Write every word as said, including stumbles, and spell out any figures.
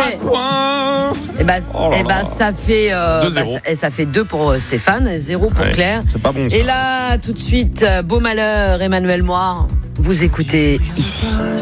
à point. Et bah, Oh là eh bah là. ça fait euh, deux bah, zéro. ça, et ça fait deux pour euh, Stéphane, zéro pour Ouais, Claire. c'est pas bon ça. Et là, tout de suite, euh, Beau Malheur, Emmanuel Moir, vous écoutez ici.